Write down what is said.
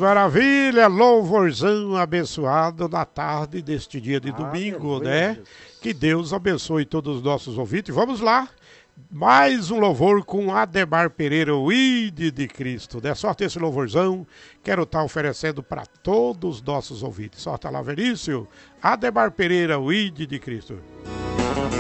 maravilha! Louvorzão abençoado na tarde deste dia de domingo, né? Que Deus abençoe todos os nossos ouvintes. Vamos lá! Mais um louvor com Ademar Pereira, o ID de Cristo. Dê sorte esse louvorzão, quero estar oferecendo para todos os nossos ouvintes. Sorte lá, Verício. Ademar Pereira, o ID de Cristo.